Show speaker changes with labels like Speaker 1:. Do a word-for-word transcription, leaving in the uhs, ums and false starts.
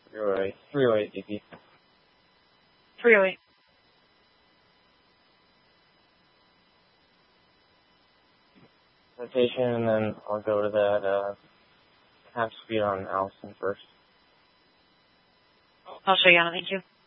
Speaker 1: three oh eight. three oh eight, D P.
Speaker 2: three oh eight.
Speaker 1: Citation, and then I'll go to that uh, half speed on Allison first.
Speaker 2: I'll show you on it. Thank you.